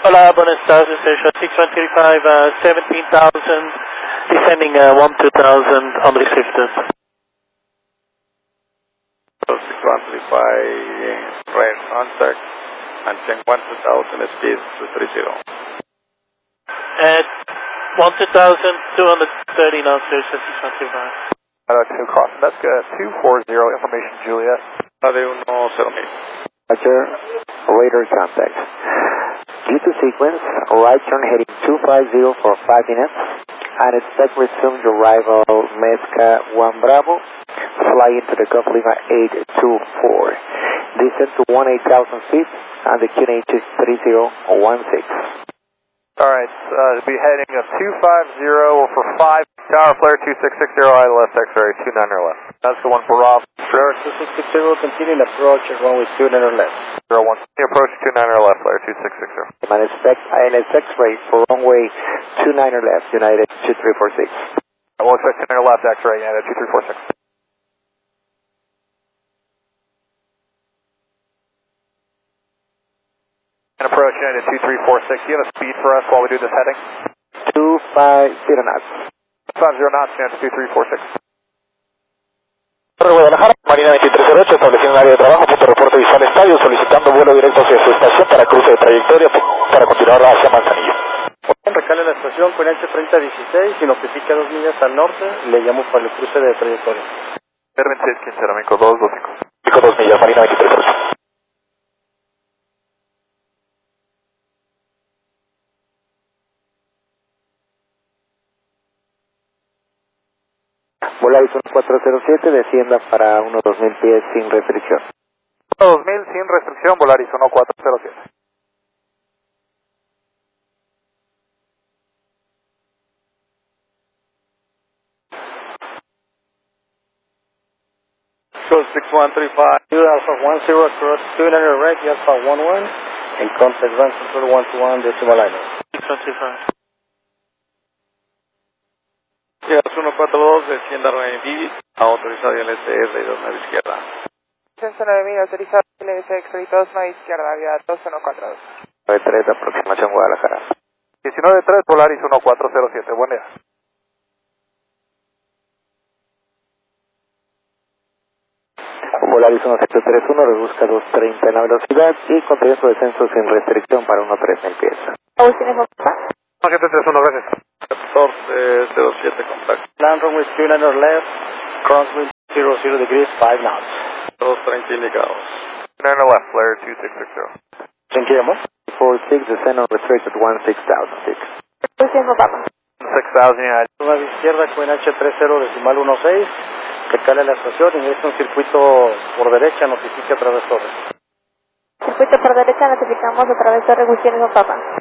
Hola, buenas tardes, Station 6135, 17,000, descending 12,000 on received. 6135, right contact, and Cheng 12,000, speed 230. At 12,230 knots, Station 6135. 2 cross, that's good. 240, information Juliet. De 1-0,000. Roger, radar contact. Due to sequence, right turn heading 250 for 5 minutes, and expect resume your arrival Mezca 1 Bravo, fly into the Gulf Lima 824. Descend to 18,000 feet, and the QNH is 3016. Alright, be heading of 250 for 5, tower flare 2660, ILS X-ray 29 or left. That's the one for Rob. Flare 2660, continuing approach at runway 29 or left. 01, approach 29 or left, flare 2660. And expect ILS X-ray for runway 29 or left, United 2346. We'll expect 29 or left, X-ray, United 2346. And approach United 2346. Do you have a speed for us while we do this heading? 250 knots. 50 knots, United 2346. Guadalajara, Marina 2308, estableciendo un área de trabajo, punto de reporte visual estadio, solicitando vuelo directo hacia su estación para cruce de trayectoria para continuar hacia Manzanillo. Recale la estación con H3016 y notifica 2 millas al norte, le llamo para el cruce de trayectoria. R2615, Amico 225. Pico 2 millas, Marina 2308. Volaris 1407, descienda para unos 2000 pies sin restricción. 2000 sin restricción, Volaris 1407. Code 6135. Alpha 10 across 200 right, Alpha 11, and contact run control 121 decimal line. 6135. Yes, 142, descienda 9000, autorizado y LSR y 2 9 izquierda. 9000, autorizado LSX y 2 9 izquierda, vía 2142. 93, aproximación Guadalajara. 193, Volaris 1407, buen día. Volaris 1731, reduzca 230 en la velocidad y continúe su descenso sin restricción para unos 3000 pies. Agustín, ¿es papá? 1731, gracias. 1407, contacto. Land runway 29 or left, crosswind 00 degrees, 5 knots. 230 indicados. 29 left, flare 2660. ¿En qué llamo? 46, descend on restricted 16,000 feet. Agustín, es papá. 6000, United. 9 izquierda con H30 decimal 16, recale la estación, ingresa un circuito por derecha, notifique a través de Circuito por derecha, notificamos a través de Agustín, es papá.